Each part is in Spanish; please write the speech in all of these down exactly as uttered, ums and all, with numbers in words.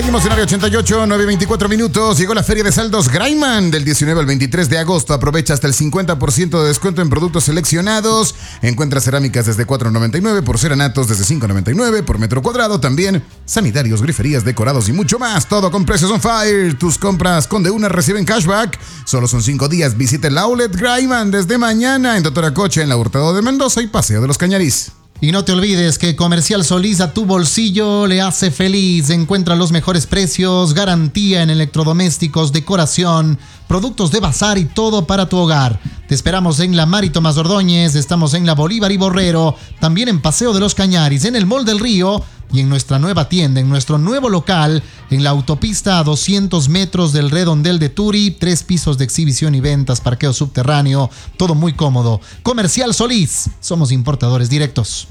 Seguimos en área ochenta y ocho, nueve veinticuatro minutos. Llegó la feria de saldos Graiman del diecinueve al veintitrés de agosto. Aprovecha hasta el cincuenta por ciento de descuento en productos seleccionados. Encuentra cerámicas desde cuatro noventa y nueve, porcelanatos desde cinco noventa y nueve por metro cuadrado. También sanitarios, griferías, decorados y mucho más. Todo con precios on fire. Tus compras con de una reciben cashback. Solo son cinco días. Visita el outlet Graiman desde mañana en Doctora Coche, en la Hurtado de Mendoza y Paseo de los Cañarís. Y no te olvides que Comercial Solís a tu bolsillo le hace feliz. Encuentra los mejores precios, garantía en electrodomésticos, decoración, productos de bazar y todo para tu hogar. Te esperamos en la Mari Tomás Ordóñez, estamos en la Bolívar y Borrero, también en Paseo de los Cañaris, en el Mall del Río y en nuestra nueva tienda, en nuestro nuevo local, en la autopista a doscientos metros del Redondel de Turi, tres pisos de exhibición y ventas, parqueo subterráneo, todo muy cómodo. Comercial Solís, somos importadores directos.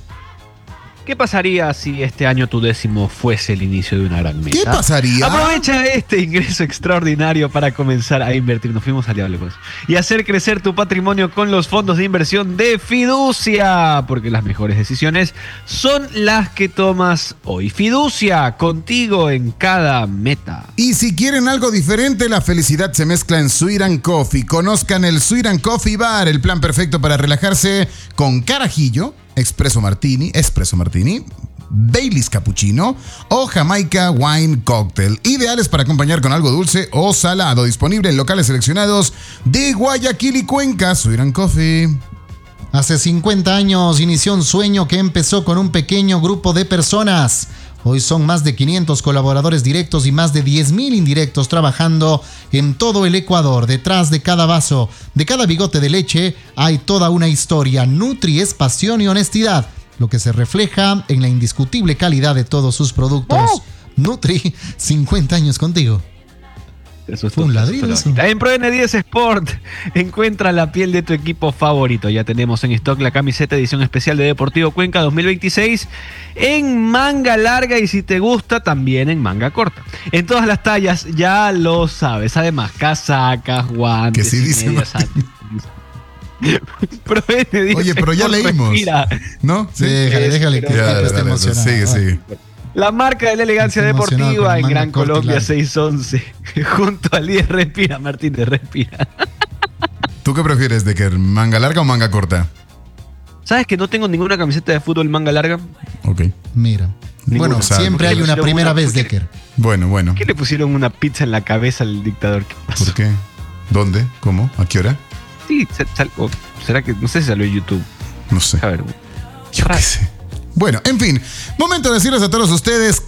¿Qué pasaría si este año tu décimo fuese el inicio de una gran meta? ¿Qué pasaría? Aprovecha este ingreso extraordinario para comenzar a invertir. Nos fuimos al diablo, pues. Y hacer crecer tu patrimonio con los fondos de inversión de Fiducia. Porque las mejores decisiones son las que tomas hoy. Fiducia, contigo en cada meta. Y si quieren algo diferente, la felicidad se mezcla en Sweet and Coffee. Conozcan el Sweet and Coffee Bar, el plan perfecto para relajarse con carajillo, Espresso Martini, Espresso Martini, Baileys Cappuccino o Jamaica Wine Cocktail. Ideales para acompañar con algo dulce o salado. Disponible en locales seleccionados de Guayaquil y Cuenca. Sweet and Coffee. Hace cincuenta años inició un sueño que empezó con un pequeño grupo de personas. Hoy son más de quinientos colaboradores directos y más de diez mil indirectos trabajando en todo el Ecuador. Detrás de cada vaso, de cada bigote de leche, hay toda una historia. Nutri es pasión y honestidad, lo que se refleja en la indiscutible calidad de todos sus productos. ¡Oh! Nutri, cincuenta años contigo. Fue un ladrillo. En Pro N diez Sport encuentra la piel de tu equipo favorito. Ya tenemos en stock la camiseta edición especial de Deportivo Cuenca dos mil veintiséis en manga larga y, si te gusta, también en manga corta. En todas las tallas, ya lo sabes. Además, casacas, guantes, que sí dice medias antes. Pro N diez Oye, pero ya Sport leímos. Respira. ¿No? Sí, déjale, déjale que ya, esté emocionado. Sigue, sigue. La marca de la elegancia deportiva en Gran Colombia seiscientos once. Junto al diez, respira, Martínez, respira. ¿Tú qué prefieres, Decker? ¿Manga larga o manga corta? ¿Sabes que no tengo ninguna camiseta de fútbol manga larga? Ok. Mira. Ninguna. Bueno, siempre hay una primera una, vez, Decker. Bueno, bueno. ¿Por qué le pusieron una pizza en la cabeza al dictador? ¿Qué pasó? ¿Por qué? ¿Dónde? ¿Cómo? ¿A qué hora? Sí, sal, o será que, no sé si salió en YouTube. No sé. A ver. Yo qué sé. Bueno, en fin, momento de decirles a todos ustedes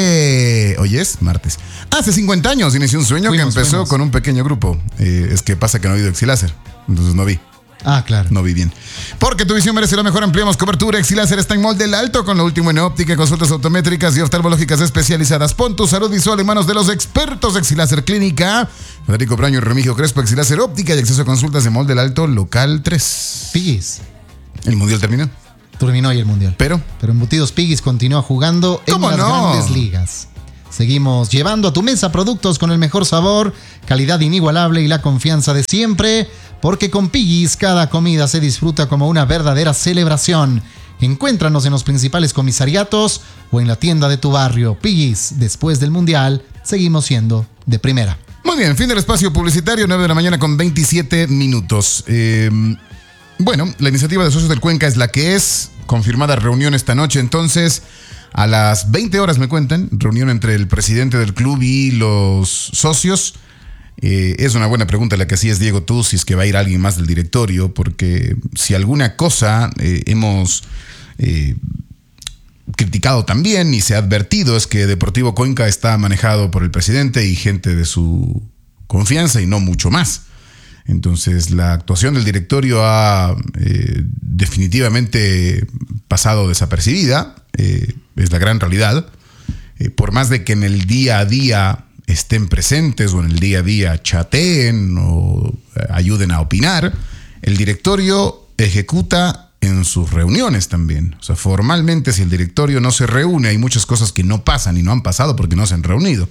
que hoy es martes. Hace cincuenta años inició un sueño fuimos, que empezó fuimos. con un pequeño grupo. Eh, es que pasa que no he ido a Exiláser, entonces no vi. Ah, claro. No vi bien. Porque tu visión merece lo mejor, ampliamos cobertura. Exiláser está en Mall del Alto con lo último en óptica, consultas optométricas y oftalmológicas especializadas. Pon tu salud visual en manos de los expertos de Exiláser Clínica. Federico Braño y Remigio Crespo, Exiláser Óptica y acceso a consultas de Mall del Alto, local tres. Piggies. ¿El mundial terminó? Terminó ahí el mundial. Pero. Pero Embutidos Piggies continúa jugando en las no? grandes ligas. Seguimos llevando a tu mesa productos con el mejor sabor, calidad inigualable y la confianza de siempre, porque con Piggies cada comida se disfruta como una verdadera celebración. Encuéntranos en los principales comisariatos o en la tienda de tu barrio. Piggies, después del mundial, seguimos siendo de primera. Muy bien, fin del espacio publicitario, nueve de la mañana con veintisiete minutos. Eh... Bueno, la iniciativa de Socios del Cuenca es la que es. Confirmada reunión esta noche, entonces a las veinte horas me cuentan, reunión entre el presidente del club y los socios. Eh, es una buena pregunta la que hacías, Diego, tú, si es que va a ir alguien más del directorio, porque si alguna cosa eh, hemos eh, criticado también y se ha advertido es que Deportivo Cuenca está manejado por el presidente y gente de su confianza y no mucho más. Entonces la actuación del directorio ha eh, definitivamente pasado desapercibida, eh, es la gran realidad. Eh, por más de que en el día a día estén presentes o en el día a día chateen o eh, ayuden a opinar, el directorio ejecuta en sus reuniones también. O sea, formalmente si el directorio no se reúne, hay muchas cosas que no pasan y no han pasado porque no se han reunido.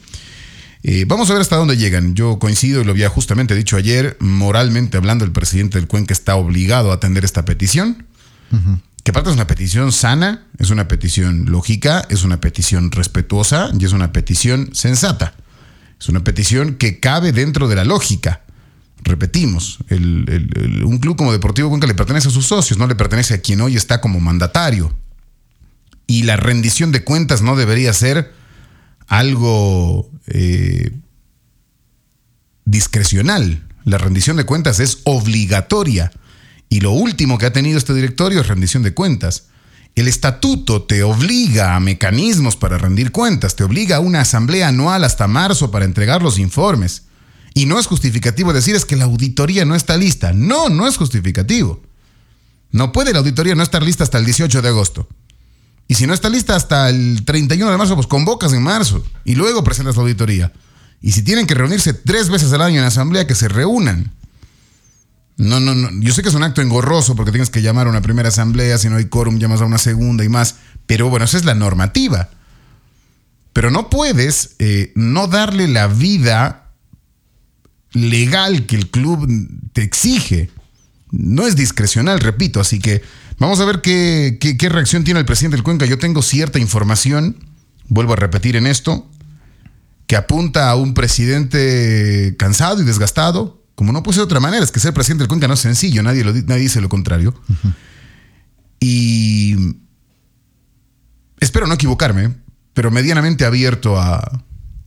Eh, vamos a ver hasta dónde llegan. Yo coincido y lo había justamente dicho ayer. Moralmente hablando, el presidente del Cuenca está obligado a atender esta petición. Uh-huh. que aparte es una petición sana, es una petición lógica, es una petición respetuosa y es una petición sensata. Es una petición que cabe dentro de la lógica. Repetimos, el, el, el, un club como Deportivo Cuenca le pertenece a sus socios, no le pertenece a quien hoy está como mandatario. Y la rendición de cuentas no debería ser algo eh, discrecional. La rendición de cuentas es obligatoria. Y lo último que ha tenido este directorio es rendición de cuentas. El estatuto te obliga a mecanismos para rendir cuentas, te obliga a una asamblea anual hasta marzo para entregar los informes. Y no es justificativo decir es que la auditoría no está lista. No, no es justificativo. No puede la auditoría no estar lista hasta el dieciocho de agosto. Y si no está lista hasta el treinta y uno de marzo, pues convocas en marzo y luego presentas la auditoría. Y si tienen que reunirse tres veces al año en asamblea, que se reúnan. No, no, no. Yo sé que es un acto engorroso porque tienes que llamar a una primera asamblea, si no hay quórum llamas a una segunda y más. Pero bueno, esa es la normativa. Pero no puedes eh, no darle la vida legal que el club te exige. No es discrecional, repito. Así que vamos a ver qué, qué, qué reacción tiene el presidente del Cuenca. Yo tengo cierta información, vuelvo a repetir en esto, que apunta a un presidente cansado y desgastado. Como no puede ser de otra manera, es que ser presidente del Cuenca no es sencillo, nadie, lo, nadie dice lo contrario. Uh-huh. Y espero no equivocarme, pero medianamente abierto a,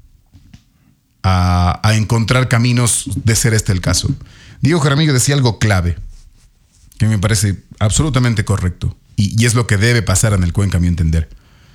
a, a encontrar caminos de ser este el caso. Diego Jaramillo decía algo clave, que me parece absolutamente correcto, y, y es lo que debe pasar en el Cuenca, a mi entender.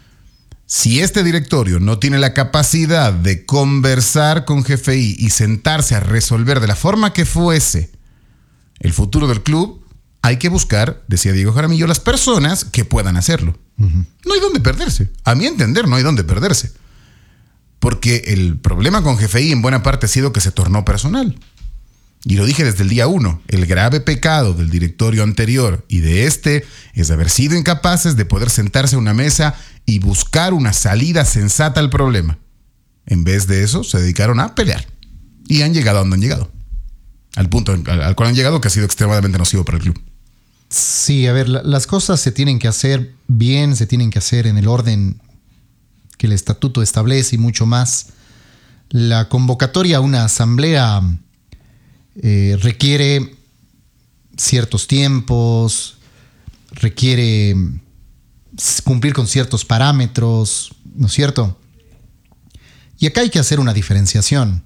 Si este directorio no tiene la capacidad de conversar con G F I y sentarse a resolver de la forma que fuese el futuro del club, hay que buscar, decía Diego Jaramillo, las personas que puedan hacerlo. Uh-huh. No hay dónde perderse. A mi entender, no hay dónde perderse. Porque el problema con G F I en buena parte ha sido que se tornó personal. Y lo dije desde el día uno, el grave pecado del directorio anterior y de este es haber sido incapaces de poder sentarse a una mesa y buscar una salida sensata al problema. En vez de eso, se dedicaron a pelear. Y han llegado a donde han llegado. Al punto al, al cual han llegado, que ha sido extremadamente nocivo para el club. Sí, a ver, la, las cosas se tienen que hacer bien, se tienen que hacer en el orden que el estatuto establece y mucho más. La convocatoria a una asamblea eh, requiere ciertos tiempos, requiere cumplir con ciertos parámetros, ¿no es cierto? Y acá hay que hacer una diferenciación.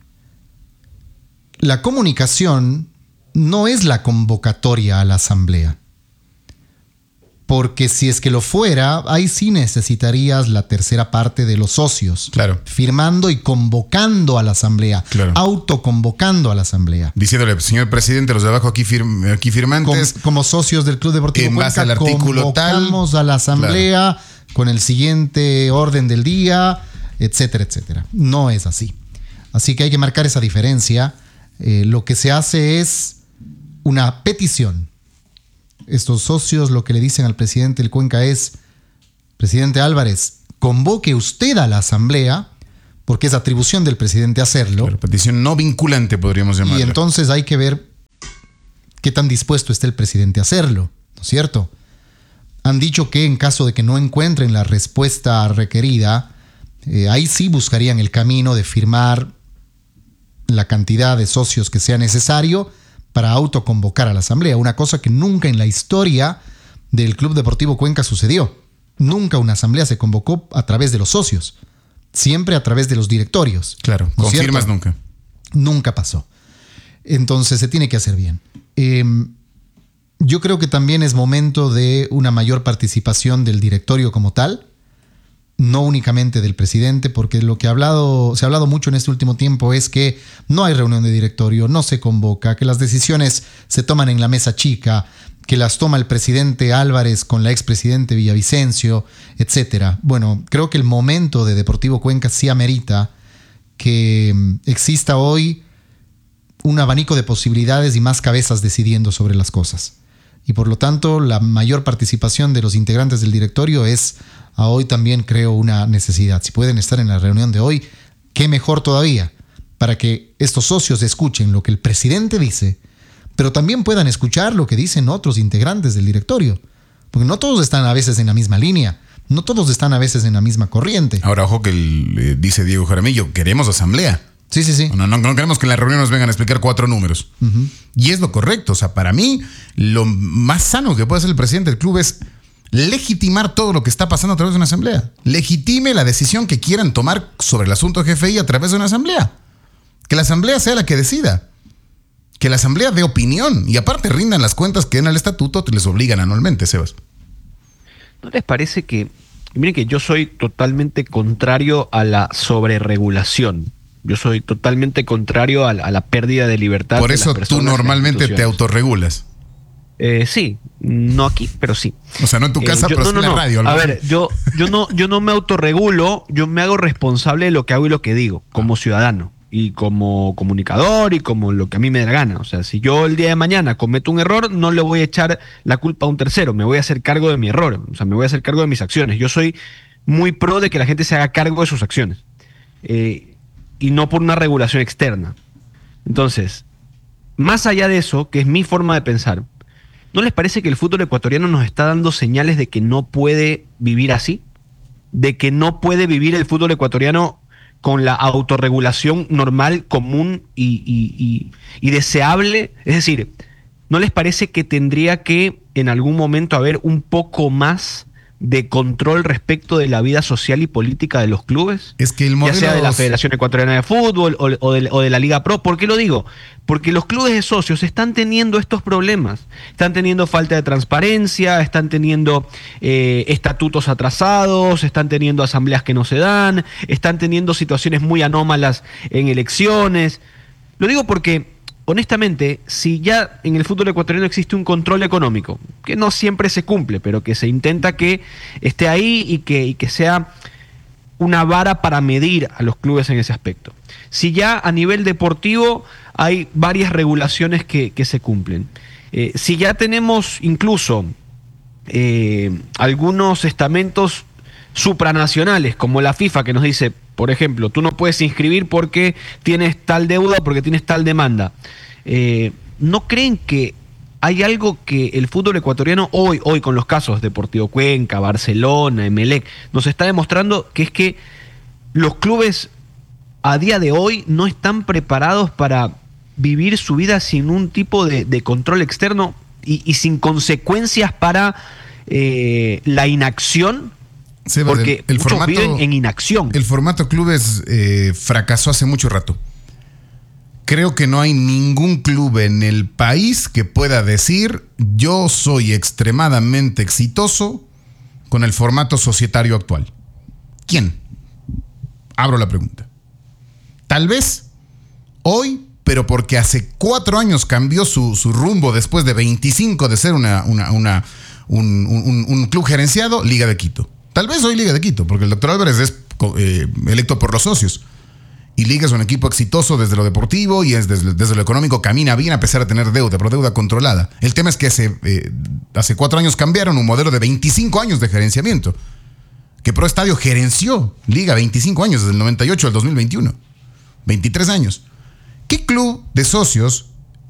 La comunicación no es la convocatoria a la asamblea. Porque si es que lo fuera, ahí sí necesitarías la tercera parte de los socios. Claro. Firmando y convocando a la asamblea. Claro. Autoconvocando a la asamblea. Diciéndole, señor presidente, los de abajo aquí, firm, aquí firmantes. Como, como socios del Club Deportivo en base Cuenca, al artículo convocamos tal, a la asamblea, claro, con el siguiente orden del día, etcétera, etcétera. No es así. Así que hay que marcar esa diferencia. Eh, lo que se hace es una petición. Estos socios lo que le dicen al presidente del Cuenca es: presidente Álvarez, convoque usted a la asamblea, porque es atribución del presidente hacerlo. Pero petición no vinculante, podríamos llamarla. Y entonces hay que ver qué tan dispuesto está el presidente a hacerlo, ¿no es cierto? Han dicho que en caso de que no encuentren la respuesta requerida, eh, ahí sí buscarían el camino de firmar la cantidad de socios que sea necesario para autoconvocar a la asamblea, una cosa que nunca en la historia del Club Deportivo Cuenca sucedió. Nunca una asamblea se convocó a través de los socios, siempre a través de los directorios. Claro, ¿no con firmas nunca. Nunca pasó. Entonces se tiene que hacer bien. Eh, yo creo que también es momento de una mayor participación del directorio como tal, no únicamente del presidente, porque lo que ha hablado, se ha hablado mucho en este último tiempo es que no hay reunión de directorio, no se convoca, que las decisiones se toman en la mesa chica, que las toma el presidente Álvarez con la expresidente Villavicencio, etcétera. Bueno, creo que el momento de Deportivo Cuenca sí amerita que exista hoy un abanico de posibilidades y más cabezas decidiendo sobre las cosas. Y por lo tanto, la mayor participación de los integrantes del directorio es a hoy también creo una necesidad. Si pueden estar en la reunión de hoy, qué mejor todavía, para que estos socios escuchen lo que el presidente dice, pero también puedan escuchar lo que dicen otros integrantes del directorio. Porque no todos están a veces en la misma línea. No todos están a veces en la misma corriente. Ahora, ojo que el, eh, dice Diego Jaramillo, queremos asamblea. Sí, sí, sí. No, no, no queremos que en la reunión nos vengan a explicar cuatro números. Uh-huh. Y es lo correcto. O sea, para mí, lo más sano que puede hacer el presidente del club es legitimar todo lo que está pasando a través de una asamblea. Legitime la decisión que quieran tomar sobre el asunto G F I a través de una asamblea. Que la asamblea sea la que decida. Que la asamblea dé opinión. Y aparte rindan las cuentas que en el estatuto les obligan anualmente, Sebas. ¿No les parece que... Miren que yo soy totalmente contrario a la sobreregulación. Yo soy totalmente contrario a la, a la pérdida de libertad. Por eso tú normalmente te autorregulas. Eh, sí, no aquí, pero sí. O sea, no en tu casa, eh, yo, pero no, sí no, en la radio. No. A ver, yo, yo, no, yo no me autorregulo, yo me hago responsable de lo que hago y lo que digo, como ciudadano, y como comunicador, y como lo que a mí me da la gana. O sea, si yo el día de mañana cometo un error, no le voy a echar la culpa a un tercero, me voy a hacer cargo de mi error, o sea, me voy a hacer cargo de mis acciones. Yo soy muy pro de que la gente se haga cargo de sus acciones. Eh, y no por una regulación externa. Entonces, más allá de eso, que es mi forma de pensar, ¿no les parece que el fútbol ecuatoriano nos está dando señales de que no puede vivir así? De que no puede vivir el fútbol ecuatoriano con la autorregulación normal, común y, y, y, y deseable. Es decir, ¿no les parece que tendría que en algún momento haber un poco más de control respecto de la vida social y política de los clubes? Es que el modelo... Ya sea de la Federación Ecuatoriana de Fútbol o, o, de, o de la Liga Pro. ¿Por qué lo digo? Porque los clubes de socios están teniendo estos problemas. Están teniendo falta de transparencia, están teniendo eh, estatutos atrasados, están teniendo asambleas que no se dan, están teniendo situaciones muy anómalas en elecciones. Lo digo porque... honestamente, si ya en el fútbol ecuatoriano existe un control económico, que no siempre se cumple, pero que se intenta que esté ahí y que, y que sea una vara para medir a los clubes en ese aspecto. Si ya a nivel deportivo hay varias regulaciones que, que se cumplen. Eh, si ya tenemos incluso eh, algunos estamentos supranacionales, como la FIFA, que nos dice, por ejemplo, tú no puedes inscribir porque tienes tal deuda, porque tienes tal demanda. Eh, ¿No creen que hay algo que el fútbol ecuatoriano hoy, hoy con los casos Deportivo Cuenca, Barcelona, Emelec, nos está demostrando que es que los clubes a día de hoy no están preparados para vivir su vida sin un tipo de, de control externo y, y sin consecuencias para eh, la inacción? Sebas, porque el, el muchos formato, viven en inacción. El formato clubes eh, fracasó hace mucho rato. Creo que no hay ningún club en el país que pueda decir yo soy extremadamente exitoso con el formato societario actual. ¿Quién? Abro la pregunta. Tal vez hoy, pero porque hace cuatro años cambió su, su rumbo después de veinticinco de ser una, una, una, un, un, un club gerenciado, Liga de Quito. Tal vez hoy Liga de Quito, porque el doctor Álvarez es eh, electo por los socios. Y Liga es un equipo exitoso desde lo deportivo y es desde, desde lo económico camina bien a pesar de tener deuda, pero deuda controlada. El tema es que hace, eh, hace cuatro años cambiaron un modelo de veinticinco años de gerenciamiento. Que Pro Estadio gerenció Liga veinticinco años, desde el noventa y ocho al dos mil veintiuno. veintitrés años. ¿Qué club de socios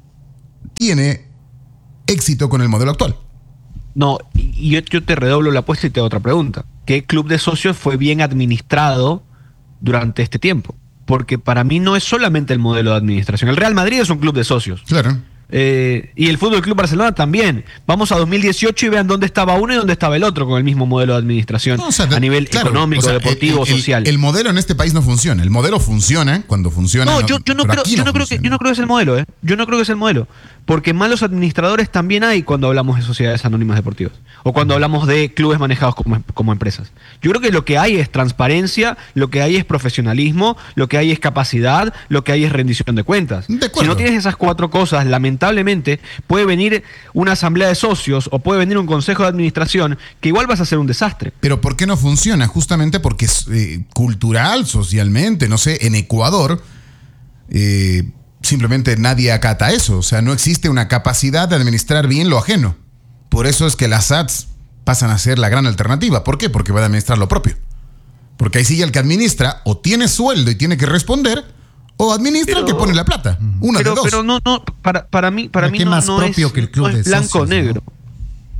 tiene éxito con el modelo actual? No, y yo, yo te redoblo la apuesta y te hago otra pregunta. ¿Qué club de socios fue bien administrado durante este tiempo? Porque para mí no es solamente el modelo de administración. El Real Madrid es un club de socios. Claro. Eh, y el Fútbol Club Barcelona también. Vamos a dos mil dieciocho y vean dónde estaba uno y dónde estaba el otro con el mismo modelo de administración, no, o sea, a nivel claro, económico, o sea, deportivo, el, el, social. El, el modelo en este país no funciona. El modelo funciona cuando funciona. No, yo, yo no creo, yo no, no creo que yo no creo que es el modelo, ¿eh? Yo no creo que es el modelo. Porque malos administradores también hay cuando hablamos de sociedades anónimas deportivas. O cuando hablamos de clubes manejados como, como empresas. Yo creo que lo que hay es transparencia, lo que hay es profesionalismo, lo que hay es capacidad, lo que hay es rendición de cuentas. De si no tienes esas cuatro cosas, lamentablemente, puede venir una asamblea de socios o puede venir un consejo de administración que igual vas a hacer un desastre. Pero ¿por qué no funciona? Justamente porque es eh, cultural, socialmente, no sé, en Ecuador... Eh, simplemente nadie acata eso. O sea, no existe una capacidad de administrar bien lo ajeno. Por eso es que las A Ts pasan a ser la gran alternativa. ¿Por qué? Porque va a administrar lo propio. Porque ahí sí ya el que administra o tiene sueldo y tiene que responder, o administra pero, el que pone la plata. Una pero, de dos. Pero no, no, para, para mí, para mí ¿Qué no, más no propio es, que el club no de es blanco o socios, negro. ¿no?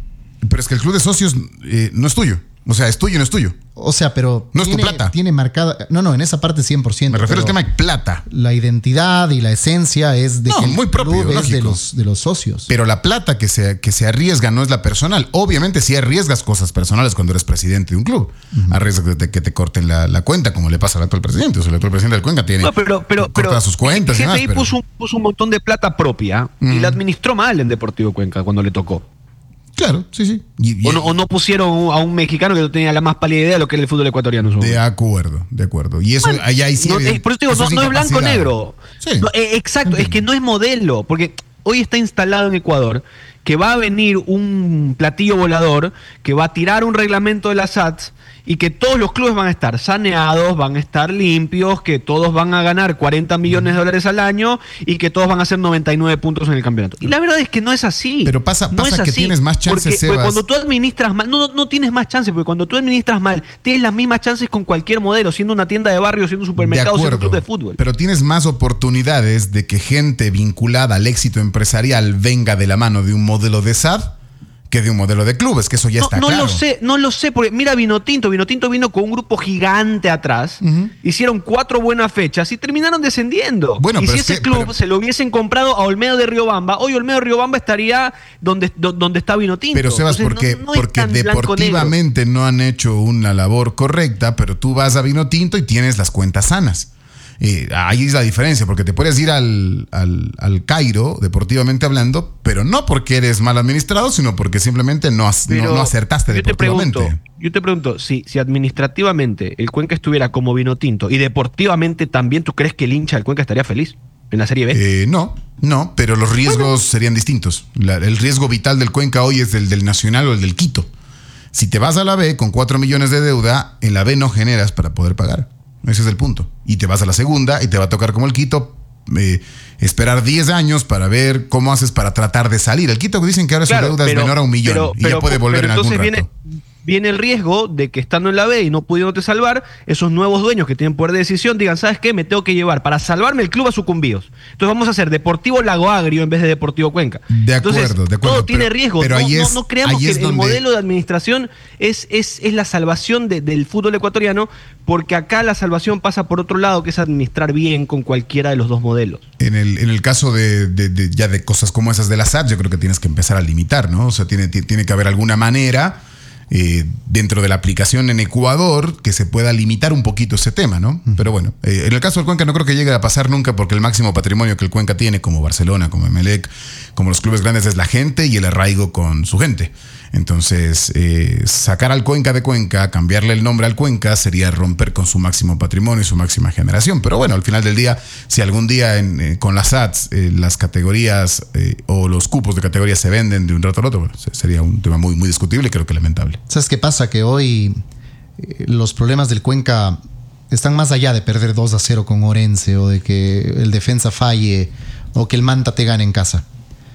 Pero es que el club de socios eh, no es tuyo. O sea, es tuyo y no es tuyo. O sea, pero no tiene, es tu plata. Tiene marcada... No, no, en esa parte cien por ciento. Me refiero al tema de plata. La identidad y la esencia es de no, que el muy propio, club es lógico. de los, de los socios. Pero la plata que se, que se arriesga no es la personal. Obviamente sí arriesgas cosas personales cuando eres presidente de un club. Uh-huh. Arriesgas que te, que te corten la, la cuenta, como le pasa al actual presidente. O sea, el actual presidente del Cuenca tiene... No, pero, pero, corta pero sus cuentas el y demás. G F I Pero... puso, un, puso un montón de plata propia uh-huh. y la administró mal en Deportivo Cuenca cuando le tocó. Claro, sí, sí. Y, y, o, no, o no pusieron a un mexicano que no tenía la más pálida idea de lo que era el fútbol ecuatoriano. De acuerdo, de acuerdo. Y eso, bueno, allá hay sí. No, es, por eso digo, no, no es blanco-negro. Sí. No, eh, exacto, entiendo. Es que no es modelo. Porque hoy está instalado en Ecuador que va a venir un platillo volador que va a tirar un reglamento de la S A T y que todos los clubes van a estar saneados, van a estar limpios, que todos van a ganar cuarenta millones de dólares al año y que todos van a hacer noventa y nueve puntos en el campeonato. Y la verdad es que no es así. Pero pasa, no pasa es que así, tienes más chances, porque, Sebas. porque cuando tú administras mal, no, no tienes más chances, porque cuando tú administras mal, tienes las mismas chances con cualquier modelo, siendo una tienda de barrio, siendo un supermercado, siendo un club de fútbol. Pero tienes más oportunidades de que gente vinculada al éxito empresarial venga de la mano de un modelo de S A D que de un modelo de clubes, que eso ya no, está no claro. No lo sé, no lo sé, porque mira Vinotinto, Vinotinto vino con un grupo gigante atrás, uh-huh. hicieron cuatro buenas fechas y terminaron descendiendo. Bueno, y pero si es ese que, club pero... se lo hubiesen comprado a Olmedo de Riobamba, hoy Olmedo de Riobamba estaría donde, donde está Vinotinto. Pero Sebas, Entonces, porque, no, no porque deportivamente no han hecho una labor correcta, pero tú vas a Vinotinto y tienes las cuentas sanas. Eh, ahí es la diferencia, porque te puedes ir al, al, al Cairo, deportivamente hablando, pero no porque eres mal administrado, sino porque simplemente no, no, no acertaste yo deportivamente. Te pregunto, yo te pregunto, si, si administrativamente el Cuenca estuviera como Vinotinto y deportivamente también, ¿tú crees que el hincha del Cuenca estaría feliz en la Serie B? Eh, no, no, pero los riesgos bueno. serían distintos. La, el riesgo vital del Cuenca hoy es el del Nacional o el del Quito. Si te vas a la B con cuatro millones de deuda, en la B no generas para poder pagar. Ese es el punto. Y te vas a la segunda y te va a tocar como el Quito eh, esperar diez años para ver cómo haces para tratar de salir. El Quito dicen que ahora claro, su deuda pero, es menor a un millón pero, y pero, ya puede volver en algún rato. Viene, viene el riesgo de que estando en la B y no pudiéndote salvar, esos nuevos dueños que tienen poder de decisión digan, ¿sabes qué? Me tengo que llevar para salvarme el club a sucumbíos. Entonces vamos a hacer Deportivo Lago Agrio en vez de Deportivo Cuenca. De acuerdo, Entonces, de acuerdo. Todo tiene riesgo. Pero no, ahí es, no, no creamos ahí que es el donde... modelo de administración es, es, es la salvación de, del fútbol ecuatoriano, porque acá la salvación pasa por otro lado, que es administrar bien con cualquiera de los dos modelos. En el, en el caso de, de, de ya de cosas como esas de la S A T, yo creo que tienes que empezar a limitar, ¿no? O sea, tiene, tiene que haber alguna manera eh, dentro de la aplicación en Ecuador que se pueda limitar un poquito ese tema, ¿no? Uh-huh. Pero bueno, eh, en el caso del Cuenca no creo que llegue a pasar nunca, porque el máximo patrimonio que el Cuenca tiene, como Barcelona, como Emelec, como los clubes grandes, es la gente y el arraigo con su gente. Entonces, eh, sacar al Cuenca de Cuenca, cambiarle el nombre al Cuenca, sería romper con su máximo patrimonio y su máxima generación. Pero bueno, al final del día, si algún día en, eh, con las S A Ts eh, las categorías eh, o los cupos de categorías se venden de un rato al otro, bueno, sería un tema muy, muy discutible y creo que lamentable. ¿Sabes qué pasa? Que hoy eh, los problemas del Cuenca están más allá de perder dos a cero con Orense o de que el defensa falle o que el Manta te gane en casa.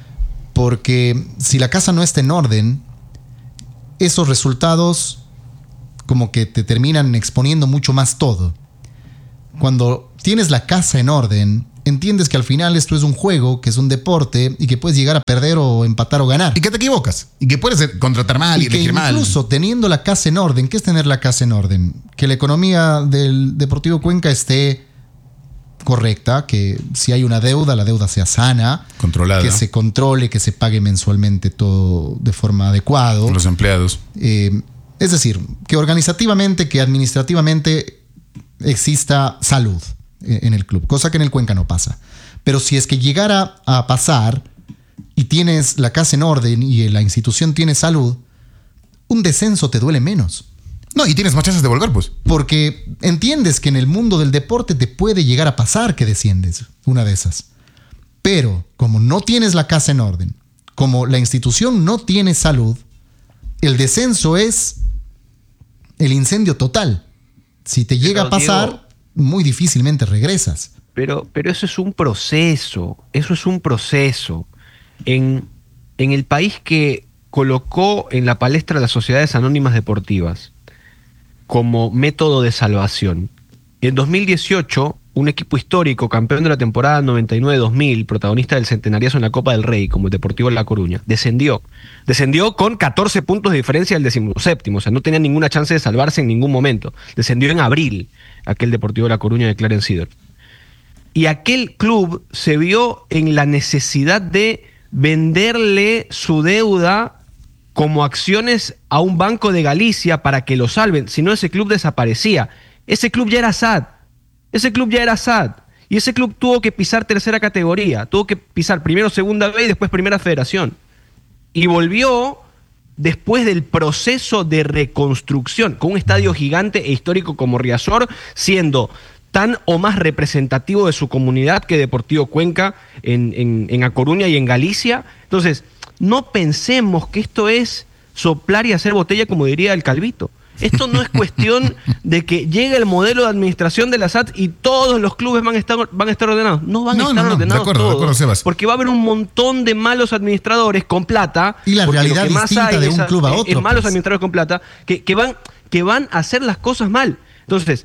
Porque si la casa no está en orden, esos resultados como que te terminan exponiendo mucho más todo. Cuando tienes la casa en orden, entiendes que al final esto es un juego, que es un deporte y que puedes llegar a perder o empatar o ganar. Y que te equivocas. Y que puedes contratar mal y, y elegir mal. Incluso teniendo la casa en orden, ¿qué es tener la casa en orden? Que la economía del Deportivo Cuenca esté correcta, que si hay una deuda, la deuda sea sana, controlada, que se controle, que se pague mensualmente todo de forma adecuada. Los empleados. Eh, es decir, que organizativamente, que administrativamente exista salud en el club, cosa que en el Cuenca no pasa. Pero si es que llegara a pasar y tienes la casa en orden y la institución tiene salud, un descenso te duele menos. No, y tienes más chances de volver, pues. Porque entiendes que en el mundo del deporte te puede llegar a pasar que desciendes, una de esas. Pero como no tienes la casa en orden, como la institución no tiene salud, el descenso es el incendio total. Si te llega pero, a pasar, Diego, muy difícilmente regresas. Pero, pero eso es un proceso, eso es un proceso. En, en el país que colocó en la palestra las sociedades anónimas deportivas como método de salvación, en dos mil dieciocho un equipo histórico, campeón de la temporada noventa y nueve dos mil, protagonista del centenariazo en la Copa del Rey, como el Deportivo La Coruña, descendió. Descendió con catorce puntos de diferencia del decimoséptimo, o sea, no tenía ninguna chance de salvarse en ningún momento. Descendió en abril, aquel Deportivo La Coruña de Clarence Seedorf. Y aquel club se vio en la necesidad de venderle su deuda como acciones a un banco de Galicia para que lo salven, si no ese club desaparecía. Ese club ya era S A D, ese club ya era S A D, y ese club tuvo que pisar tercera categoría, tuvo que pisar primero segunda B y después primera federación. Y volvió después del proceso de reconstrucción, con un estadio gigante e histórico como Riazor, siendo tan o más representativo de su comunidad que Deportivo Cuenca en, en, en A Coruña y en Galicia. Entonces, no pensemos que esto es soplar y hacer botella, como diría el Calvito. Esto no es cuestión de que llegue el modelo de administración de la S A T y todos los clubes van a estar, van a estar ordenados. No van no, a estar no, no, ordenados de acuerdo, todos. De acuerdo, Sebas. Porque va a haber un montón de malos administradores con plata. Y la realidad lo que distinta más hay de un club a otro. Es malos pues. administradores con plata que, que, van, que van a hacer las cosas mal. Entonces,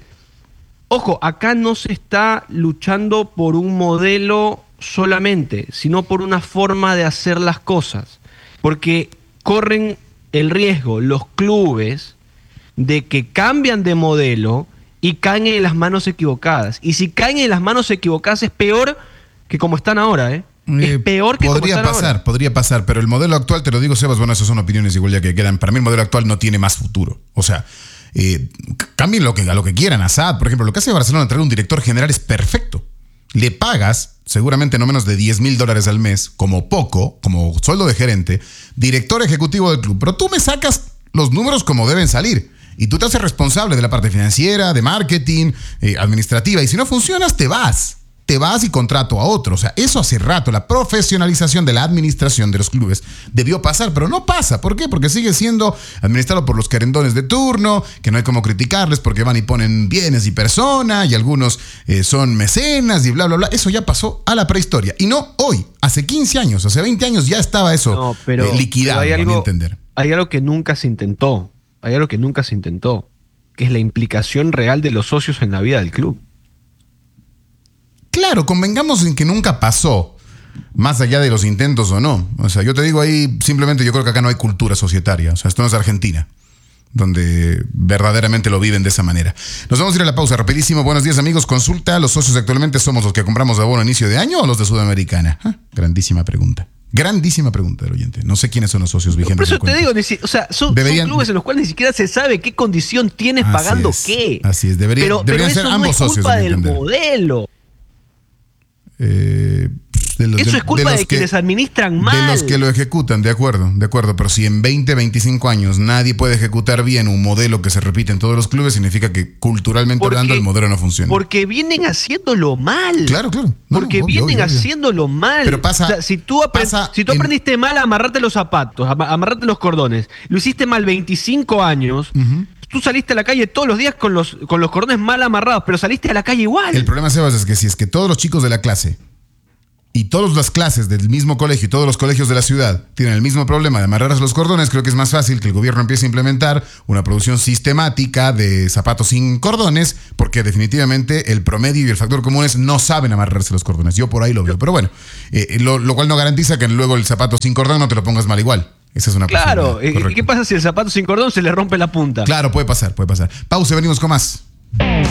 ojo, acá no se está luchando por un modelo solamente, sino por una forma de hacer las cosas. Porque corren el riesgo los clubes de que cambian de modelo y caen en las manos equivocadas. Y si caen en las manos equivocadas es peor que como están ahora, ¿eh? Es peor que podría como están pasar, ahora. Podría pasar, pero el modelo actual, te lo digo, Sebas, bueno, esas son opiniones igual ya que quedan. Para mí el modelo actual no tiene más futuro. O sea, eh, cambien lo que, a lo que quieran. A S A D, por ejemplo, lo que hace Barcelona, traer un director general es perfecto. Le pagas seguramente no menos de diez mil dólares al mes, como poco, como sueldo de gerente, director ejecutivo del club. Pero tú me sacas los números como deben salir. Y tú te haces responsable de la parte financiera, de marketing, eh, administrativa. Y si no funcionas, te vas. Te vas y contrato a otro. O sea, eso hace rato, la profesionalización de la administración de los clubes debió pasar, pero no pasa. ¿Por qué? Porque sigue siendo administrado por los querendones de turno, que no hay como criticarles porque van y ponen bienes y personas, y algunos eh, son mecenas y bla, bla, bla. Eso ya pasó a la prehistoria. Y no hoy, hace quince años, hace veinte años ya estaba eso no, pero, eh, liquidado, pero hay algo, a mi entender. Hay algo que nunca se intentó. Hay algo que nunca se intentó, que es la implicación real de los socios en la vida del club. Claro, convengamos en que nunca pasó, más allá de los intentos o no. O sea, yo te digo ahí, simplemente yo creo que acá no hay cultura societaria. O sea, esto no es Argentina, donde verdaderamente lo viven de esa manera. Nos vamos a ir a la pausa rapidísimo. Buenos días, amigos. Consulta, ¿los socios actualmente somos los que compramos abono a inicio de año o los de Sudamericana? ¿Ah? Grandísima pregunta. Grandísima pregunta del oyente. No sé quiénes son los socios vigentes. Por eso te digo, o sea, son, Deberían, son clubes en los cuales ni siquiera se sabe qué condición tienes pagando es, qué. Así es, debería, pero, deberían pero ser eso ambos no es socios. Culpa del modelo. Eh, de los, Eso de, es culpa de, de que, quienes administran mal. De los que lo ejecutan, de acuerdo, de acuerdo. Pero si en veinte, veinticinco años nadie puede ejecutar bien un modelo que se repite en todos los clubes, significa que culturalmente porque, hablando el modelo no funciona. Porque vienen haciéndolo mal. Claro, claro. No, porque obvio, vienen obvio, haciéndolo mal. Pero pasa, o sea, si tú, aprend, pasa si tú aprendiste en... mal a amarrarte los zapatos, a amarrarte los cordones, lo hiciste mal veinticinco años... Uh-huh. Tú saliste a la calle todos los días con los, con los cordones mal amarrados, pero saliste a la calle igual. El problema, Sebas, es que si es que todos los chicos de la clase y todas las clases del mismo colegio y todos los colegios de la ciudad tienen el mismo problema de amarrarse los cordones, creo que es más fácil que el gobierno empiece a implementar una producción sistemática de zapatos sin cordones, porque definitivamente el promedio y el factor común es no saben amarrarse los cordones. Yo por ahí lo veo. Pero bueno, eh, lo, lo cual no garantiza que luego el zapato sin cordón no te lo pongas mal igual. Esa es una Claro, ¿y qué pasa si el zapato sin cordón se le rompe la punta? Claro, puede pasar, puede pasar. Pausa, venimos con más.